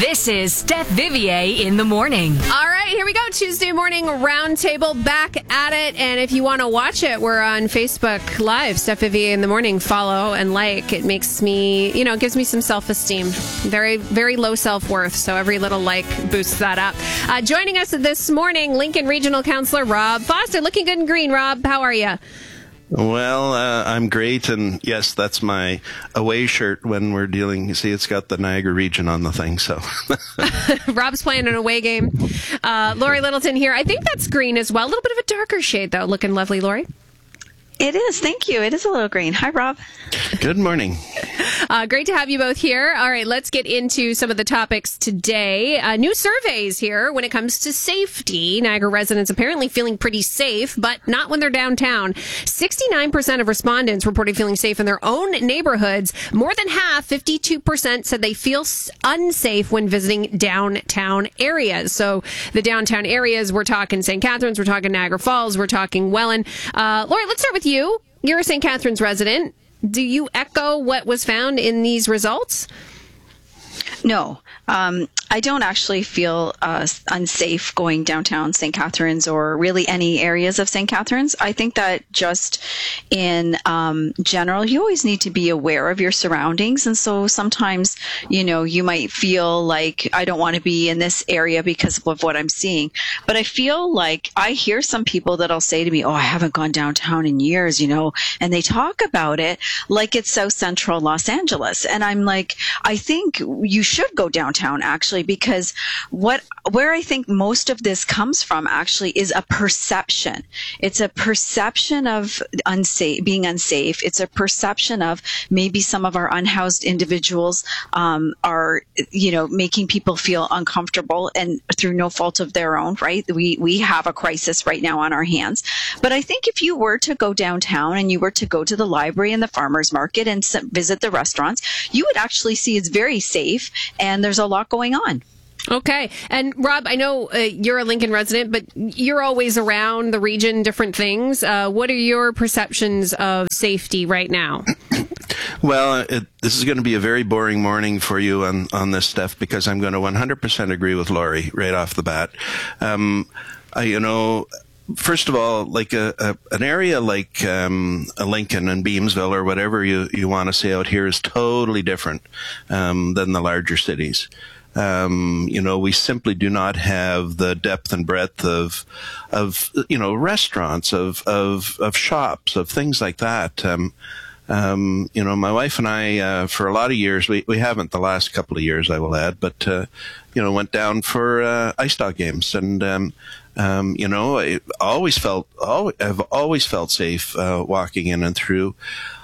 This is Steph Vivier in the morning. All right, here we go. Tuesday morning roundtable, back at it. And if you want to watch it, we're on Facebook Live. Steph Vivier in the morning. Follow and like. It makes me, it gives me some self-esteem. Very, very low self-worth. So every little like boosts that up. Joining us this morning, Lincoln Regional Councillor Rob Foster. Looking good and green, Rob. How are you? Well, I'm great, and yes, that's my away shirt when we're dealing. You see, it's got the Niagara region on the thing, so. Rob's playing an away game. Lori Littleton here. I think that's green as well. A little bit of a darker shade, though. Looking lovely, Lori. It is. Thank you. It is a little green. Hi, Rob. Good morning. Great to have you both here. All right, let's get into some of the topics today. New surveys here when it comes to safety. Niagara residents apparently feeling pretty safe, but not when they're downtown. 69% of respondents reported feeling safe in their own neighborhoods. More than half, 52%, said they feel unsafe when visiting downtown areas. So the downtown areas, we're talking St. Catharines, we're talking Niagara Falls, we're talking Welland. Lori, let's start with you. You're a St. Catharines resident. Do you echo what was found in these results? No, I don't actually feel unsafe going downtown St. Catharines or really any areas of St. Catharines. I think that just in general, you always need to be aware of your surroundings. And so sometimes, you might feel like I don't want to be in this area because of what I'm seeing. But I feel like I hear some people that'll say to me, I haven't gone downtown in years, and they talk about it like it's South Central Los Angeles. And I'm like, I think you should go downtown actually, because where I think most of this comes from actually is a perception. It's a perception of being unsafe. It's a perception of maybe some of our unhoused individuals are, making people feel uncomfortable and through no fault of their own, right? We have a crisis right now on our hands. But I think if you were to go downtown and you were to go to the library and the farmers market and visit the restaurants, you would actually see it's very safe and there's a lot going on. Okay. And Rob, I know you're a Lincoln resident, but you're always around the region, different things. What are your perceptions of safety right now? Well, this is going to be a very boring morning for you on this stuff because I'm going to 100% agree with Lori right off the bat. First of all, like an area like a Lincoln and Beamsville or whatever you want to say out here is totally different than the larger cities. We simply do not have the depth and breadth of restaurants, of shops, of things like that. My wife and I, for a lot of years, we haven't the last couple of years, I will add, but, went down for ice dog games. And, I've always felt safe walking in and through.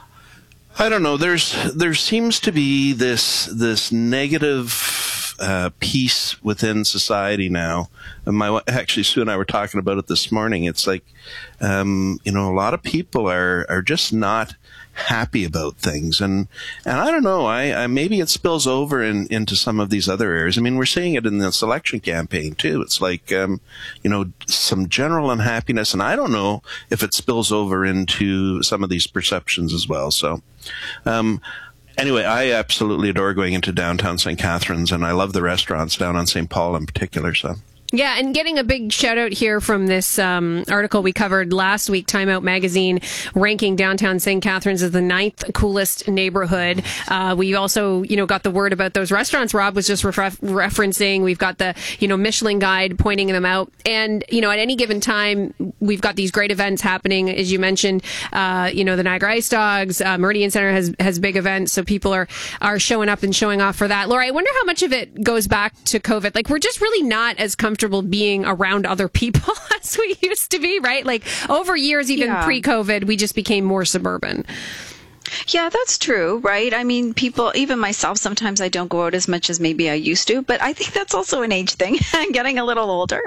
I don't know. There seems to be this negative piece within society now. And actually, Sue and I were talking about it this morning. It's like, a lot of people are just not happy about things, and I don't know. I maybe it spills over into some of these other areas. I mean, we're seeing it in this election campaign too. It's like, some general unhappiness, and I don't know if it spills over into some of these perceptions as well. So. Anyway, I absolutely adore going into downtown St. Catharines, and I love the restaurants down on St. Paul in particular. So. Yeah, and getting a big shout out here from this article we covered last week, Time Out Magazine, ranking downtown St. Catharines as the 9th coolest neighborhood. We also, got the word about those restaurants Rob was just referencing. We've got the, Michelin guide pointing them out. And, at any given time, we've got these great events happening. As you mentioned, the Niagara Ice Dogs, Meridian Center has big events. So people are showing up and showing off for that. Laura, I wonder how much of it goes back to COVID. Like, we're just really not as comfortable being around other people as we used to be, right? Like over years, even pre-COVID, we just became more suburban. Yeah, that's true, right? I mean, people, even myself, sometimes I don't go out as much as maybe I used to, but I think that's also an age thing. I'm getting a little older.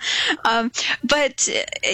But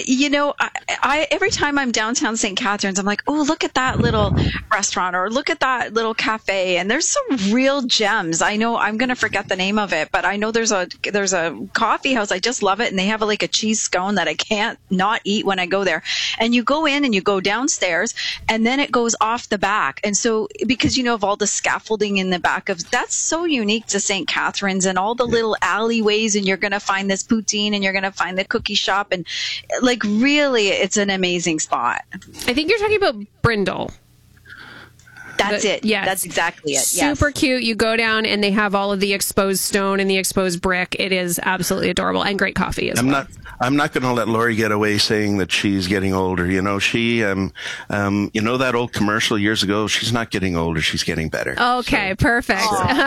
every time I'm downtown St. Catharines, I'm like, oh, look at that little restaurant or look at that little cafe. And there's some real gems. I know I'm going to forget the name of it, but I know there's a coffee house. I just love it. And they have a cheese scone that I can't not eat when I go there. And you go in and you go downstairs and then it goes off the the back. And so, because, of all the scaffolding in the back that's so unique to St. Catharines, and all the little alleyways, and you're going to find this poutine, and you're going to find the cookie shop. And really, it's an amazing spot. I think you're talking about Brindle. That's it. Yes. That's exactly it. Super cute. You go down and they have all of the exposed stone and the exposed brick. It is absolutely adorable, and great coffee as well. I'm not going to let Lori get away saying that she's getting older. She, that old commercial years ago, she's not getting older, she's getting better. Okay, so. Perfect.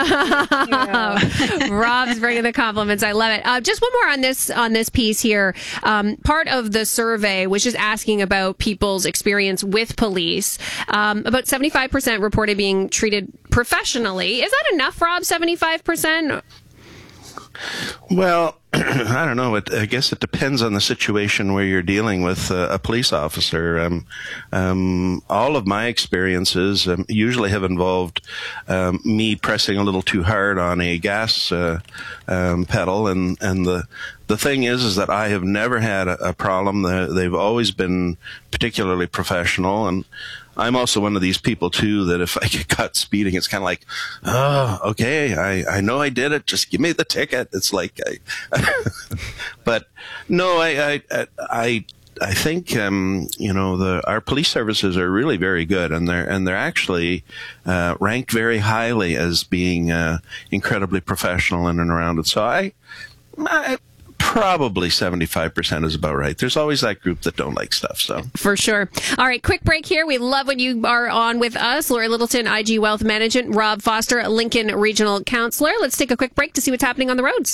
Rob's bringing the compliments. I love it. Just one more on this piece here. Part of the survey was just asking about people's experience with police. About 75% reported being treated professionally. Is that enough, Rob? 75%? Well, I don't know. I guess it depends on the situation where you're dealing with a police officer. All of my experiences usually have involved me pressing a little too hard on a gas pedal, and the thing is that I have never had a problem. They've always been particularly professional, and I'm also one of these people, too, that if I get caught speeding, it's kind of like, oh, okay, I know I did it. Just give me the ticket. It's like, but no, I think, our police services are really very good, and they're actually ranked very highly as being incredibly professional in and around it. So I probably 75% is about right. There's always that group that don't like stuff. So for sure. All right, quick break here. We love when you are on with us. Lori Littleton, IG Wealth Management, Rob Foster, Lincoln Regional Councillor. Let's take a quick break to see what's happening on the roads.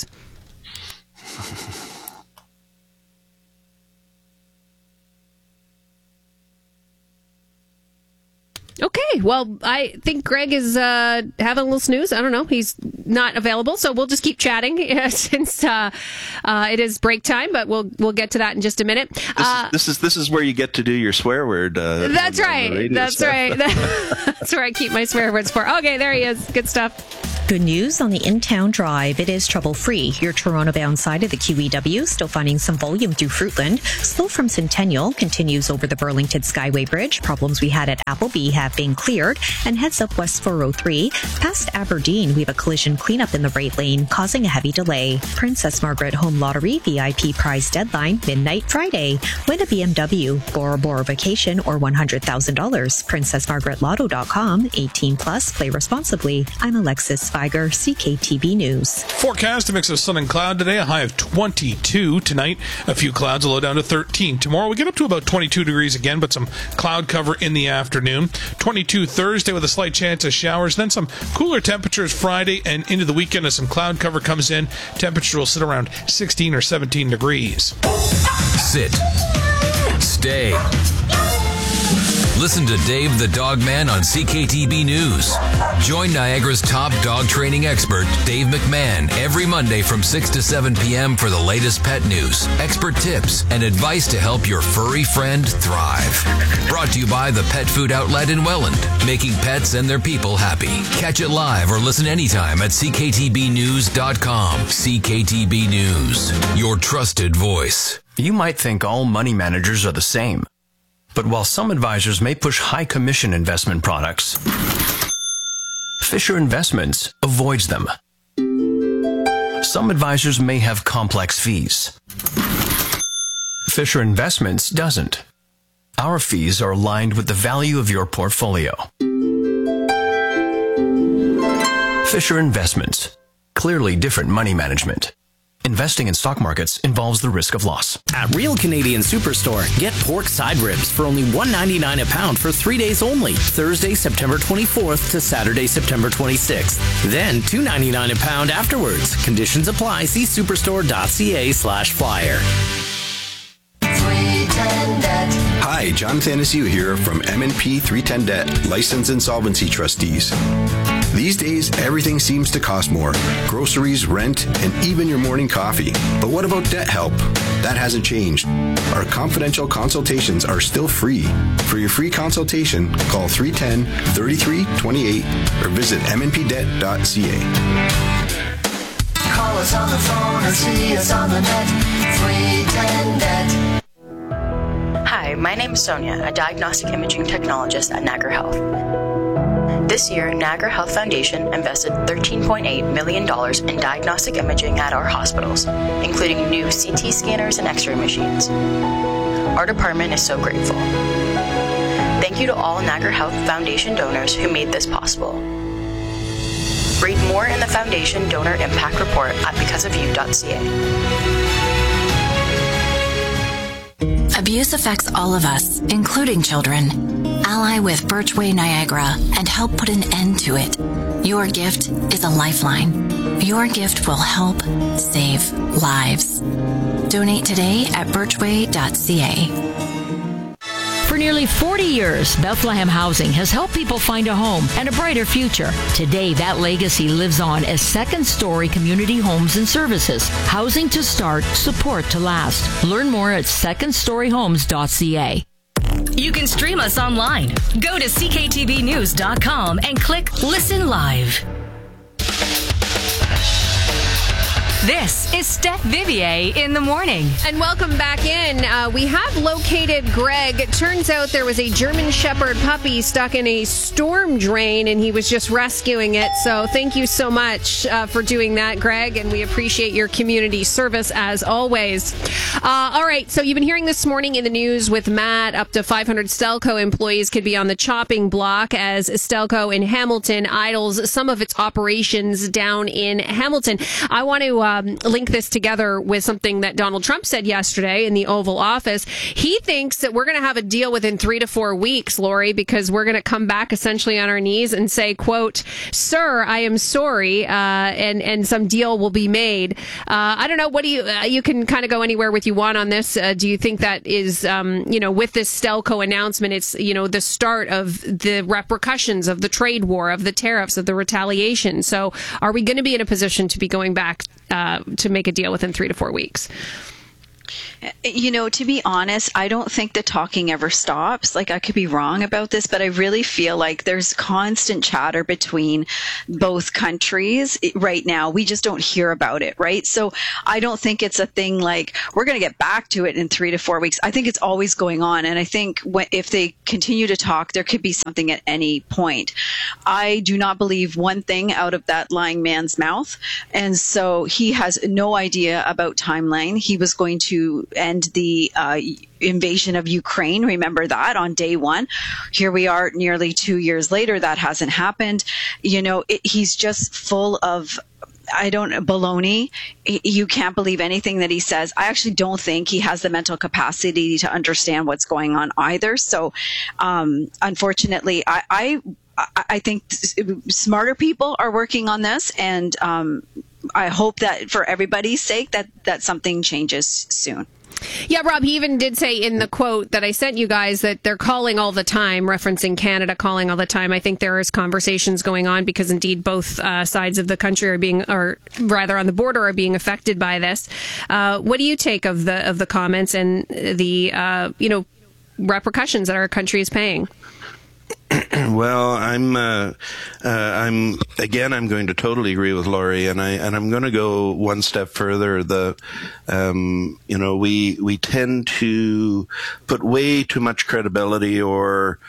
Okay, well, I think Greg is having a little snooze. I don't know. He's not available, so we'll just keep chatting since it is break time, but we'll get to that in just a minute. This is where you get to do your swear word. That's right. That's right. That's where I keep my swear words for. Okay, there he is. Good stuff. Good news on the in-town drive. It is trouble-free. Your Toronto-bound side of the QEW still finding some volume through Fruitland. Slow from Centennial continues over the Burlington Skyway Bridge. Problems we had at Appleby have been cleared and heads up west 403. Past Aberdeen, we have a collision cleanup in the right lane, causing a heavy delay. Princess Margaret Home Lottery VIP prize deadline midnight Friday. Win a BMW, Bora Bora Vacation, or $100,000. PrincessMargaretLotto.com. 18 plus. Play responsibly. I'm Alexis Spiger, CKTB News. Forecast, a mix of sun and cloud today, a high of 22 tonight. A few clouds, a low down to 13. Tomorrow we get up to about 22 degrees again, but some cloud cover in the afternoon. 22 Thursday with a slight chance of showers. Then some cooler temperatures Friday and into the weekend as some cloud cover comes in. Temperature will sit around 16 or 17 degrees. Sit. Stay. Listen to Dave the Dog Man on CKTB News. Join Niagara's top dog training expert, Dave McMahon, every Monday from 6 to 7 p.m. for the latest pet news, expert tips, and advice to help your furry friend thrive. Brought to you by the Pet Food Outlet in Welland, making pets and their people happy. Catch it live or listen anytime at cktbnews.com. CKTB News, your trusted voice. You might think all money managers are the same. But while some advisors may push high commission investment products, Fisher Investments avoids them. Some advisors may have complex fees. Fisher Investments doesn't. Our fees are aligned with the value of your portfolio. Fisher Investments. Clearly different money management. Investing in stock markets involves the risk of loss. At Real Canadian Superstore, get pork side ribs for only $1.99 a pound for 3 days only. Thursday, September 24th to Saturday, September 26th. Then $2.99 a pound afterwards. Conditions apply. See superstore.ca/flyer. Hi, John Thanasiu here from M&P 310 Debt, Licensed Insolvency Trustees. These days, everything seems to cost more. Groceries, rent, and even your morning coffee. But what about debt help? That hasn't changed. Our confidential consultations are still free. For your free consultation, call 310-3328 or visit mnpdebt.ca. Call us on the phone or see us on the net. 310 Debt. Hi, my name is Sonia, a diagnostic imaging technologist at Niagara Health. This year, Niagara Health Foundation invested $13.8 million in diagnostic imaging at our hospitals, including new CT scanners and X-ray machines. Our department is so grateful. Thank you to all Niagara Health Foundation donors who made this possible. Read more in the Foundation Donor Impact Report at becauseofyou.ca. Abuse affects all of us, including children. Ally with Birchway Niagara and help put an end to it. Your gift is a lifeline. Your gift will help save lives. Donate today at birchway.ca. For nearly 40 years, Bethlehem Housing has helped people find a home and a brighter future. Today, that legacy lives on as second-story community homes and services. Housing to start, support to last. Learn more at secondstoryhomes.ca. You can stream us online. Go to cktvnews.com and click Listen Live. This is Steph Vivier in the morning. And welcome back in. We have located Greg. It turns out there was a German Shepherd puppy stuck in a storm drain, and he was just rescuing it. So thank you so much for doing that, Greg, and we appreciate your community service as always. All right, so you've been hearing this morning in the news with Matt, up to 500 Stelco employees could be on the chopping block as Stelco in Hamilton idles some of its operations down in Hamilton. I want to link this together with something that Donald Trump said yesterday in the Oval Office. He thinks that we're going to have a deal within 3 to 4 weeks, Lori, because we're going to come back essentially on our knees and say, quote, "Sir, I am sorry," and some deal will be made. I don't know. What do you can kind of go anywhere with you want on this. Do you think that is, with this Stelco announcement, it's, the start of the repercussions of the trade war, of the tariffs, of the retaliation? So are we going to be in a position to be going back to make a deal within 3 to 4 weeks? To be honest, I don't think the talking ever stops. Like, I could be wrong about this, but I really feel like there's constant chatter between both countries right now. We just don't hear about it, right? So I don't think it's a thing like we're going to get back to it in 3 to 4 weeks. I think it's always going on. And I think if they continue to talk, there could be something at any point. I do not believe one thing out of that lying man's mouth. And so he has no idea about timeline. He was going to end the invasion of Ukraine. Remember that on day one. Here we are nearly 2 years later. That hasn't happened. He's just full of baloney. You can't believe anything that he says. I actually don't think he has the mental capacity to understand what's going on either. So, unfortunately, I think smarter people are working on this, and I hope that for everybody's sake that something changes soon. Yeah, Rob, he even did say in the quote that I sent you guys that they're calling all the time, referencing Canada calling all the time. I think there is conversations going on because indeed both sides of the country or rather on the border are being affected by this. What do you take of the comments and the repercussions that our country is paying? Well, I'm going to totally agree with Lori, and I'm going to go one step further. We tend to put way too much credibility or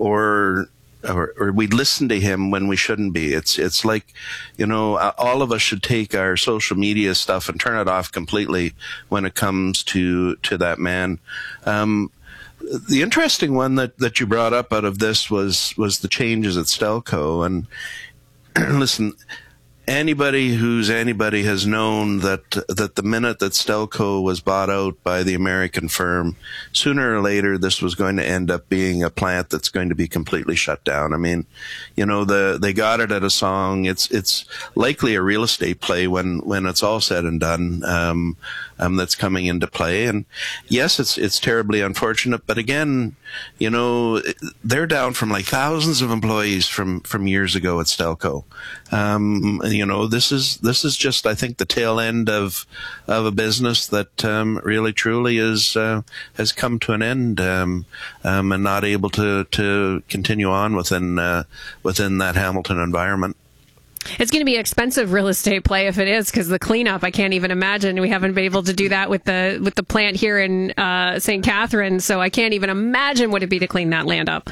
we listen to him when we shouldn't be. It's like, all of us should take our social media stuff and turn it off completely when it comes to that man. The interesting one that you brought up out of this was the changes at Stelco. And listen, anybody has known that the minute that Stelco was bought out by the American firm, sooner or later this was going to end up being a plant that's going to be completely shut down. I mean, they got it at a song. It's likely a real estate play when it's all said and done. That's coming into play. And yes, it's terribly unfortunate, but again, they're down from like thousands of employees from years ago at Stelco. This is just, I think, the tail end of a business that really truly has come to an end, and not able to continue on within that Hamilton environment. It's going to be an expensive real estate play if it is, because the cleanup, I can't even imagine. We haven't been able to do that with the plant here in St. Catharines, so I can't even imagine what it'd be to clean that land up.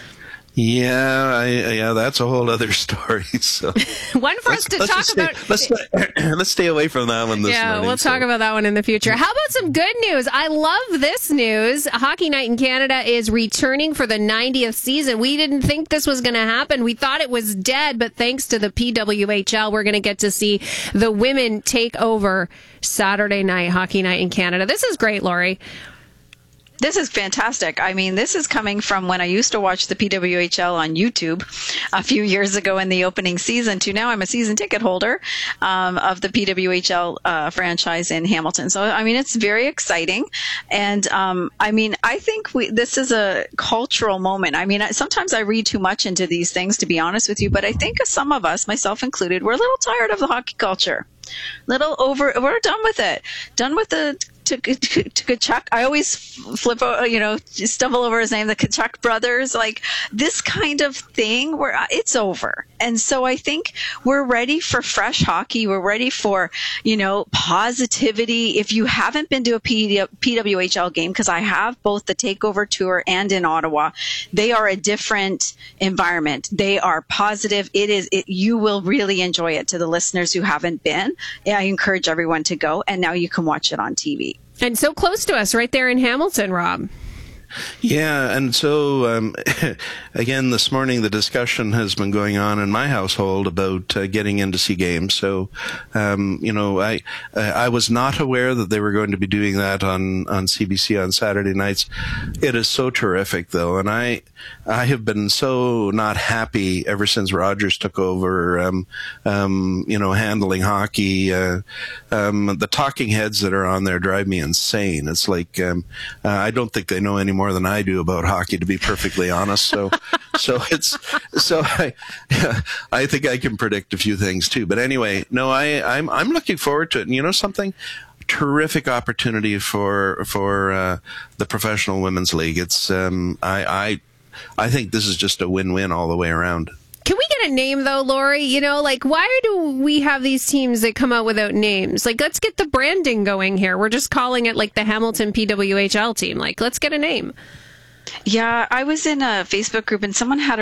Yeah, that's a whole other story. So one for us to talk about. Let's stay away from that one this morning. Yeah, we'll talk about that one in the future. How about some good news? I love this news. Hockey Night in Canada is returning for the 90th season. We didn't think this was going to happen. We thought it was dead, but thanks to the PWHL, we're going to get to see the women take over Saturday night Hockey Night in Canada. This is great, Lori. This is fantastic. I mean, this is coming from when I used to watch the PWHL on YouTube a few years ago in the opening season to now I'm a season ticket holder of the PWHL franchise in Hamilton. So, I mean, it's very exciting. And, I mean, I think this is a cultural moment. I mean, sometimes I read too much into these things, to be honest with you, but I think some of us, myself included, we're a little tired of the hockey culture. We're done with it. Done with the Tkachuk. I always stumble over his name, the Tkachuk brothers, like this kind of thing where it's over. And so I think we're ready for fresh hockey. We're ready for, positivity. If you haven't been to a PWHL game, because I have both the Takeover Tour and in Ottawa, they are a different environment. They are positive. You will really enjoy it. To the listeners who haven't been, I encourage everyone to go, and now you can watch it on TV. And so close to us, right there in Hamilton, Rob. Yeah, and so again, this morning the discussion has been going on in my household about getting in to see games. So, I was not aware that they were going to be doing that on CBC on Saturday nights. It is so terrific, though, and I have been so not happy ever since Rogers took over. Handling hockey. The talking heads that are on there drive me insane. It's like I don't think they know any more than I do about hockey, to be perfectly honest. So I think I can predict a few things too. But anyway, no, I'm looking forward to it. And you know something? Terrific opportunity for the Professional Women's League. It's I think this is just a win-win all the way around. Can we get a name, though, Lori? Why do we have these teams that come out without names? Let's get the branding going here. We're just calling it, the Hamilton PWHL team. Let's get a name. Yeah, I was in a Facebook group, and someone had a